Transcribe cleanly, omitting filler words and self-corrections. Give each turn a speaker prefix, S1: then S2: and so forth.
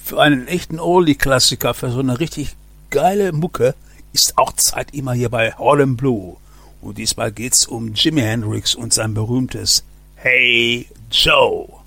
S1: Für einen echten Oldie-Klassiker, für so eine richtig geile Mucke, ist auch Zeit immer hier bei Harlem Blue. Und diesmal geht's um Jimi Hendrix und sein berühmtes Hey Joe.